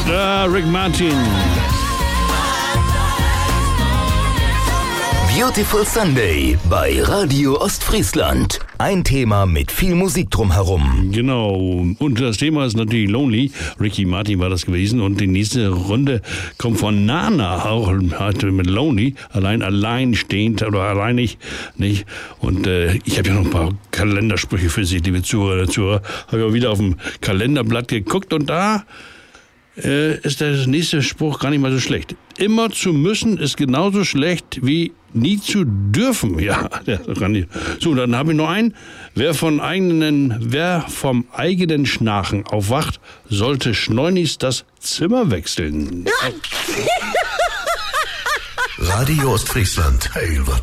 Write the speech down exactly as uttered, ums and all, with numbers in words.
Da Rick Martin. Beautiful Sunday bei Radio Ostfriesland. Ein Thema mit viel Musik drumherum. Genau. Und das Thema ist natürlich Lonely. Ricky Martin war das gewesen. Und die nächste Runde kommt von Nana, auch mit Lonely. Allein, alleinstehend oder alleinig, nicht? Und äh, ich habe ja noch ein paar Kalendersprüche für Sie, liebe Zuhörer, Zuhörer. Habe ich auch wieder auf dem Kalenderblatt geguckt und da äh, ist der nächste Spruch gar nicht mal so schlecht. Immer zu müssen ist genauso schlecht wie nie zu dürfen. Ja, der kann nicht. So, dann habe ich noch einen. Wer von eigenen, wer vom eigenen Schnarchen aufwacht, sollte schleunigst das Zimmer wechseln. Radio Ostfriesland. Hey, was